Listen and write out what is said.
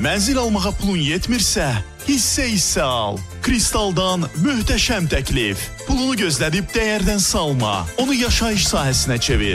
Mənzil almağa pulun yetmirsə, hissə al. Kristaldan möhtəşəm təklif. Pulunu gözlədib dəyərdən salma. Onu yaşayış sahəsinə çevir.